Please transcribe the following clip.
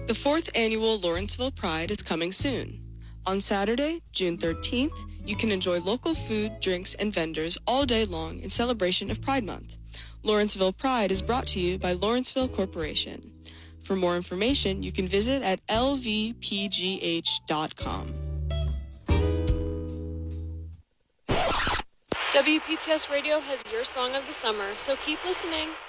The 4th Annual Lawrenceville Pride is coming soon. On Saturday, June 13th, you can enjoy local food, drinks, and vendors all day long in celebration of Pride Month. Lawrenceville Pride is brought to you by Lawrenceville Corporation. For more information, you can visit at lvpgh.com. WPTS Radio has your song of the summer, so keep listening.